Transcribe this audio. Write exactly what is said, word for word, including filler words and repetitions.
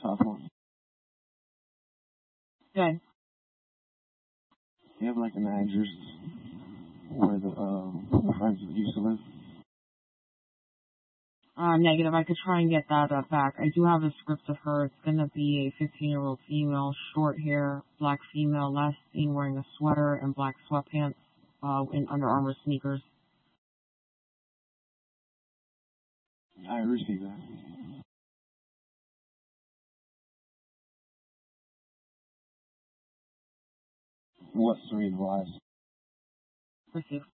California. Good. You have like an address where the um the friends used to live? Uh, negative. I could try and get that uh, back. I do have a script of her. It's going to be a fifteen-year-old female, short hair, black female, last seen wearing a sweater and black sweatpants uh, in Under Armour sneakers. I received that. What's the reason why? Received.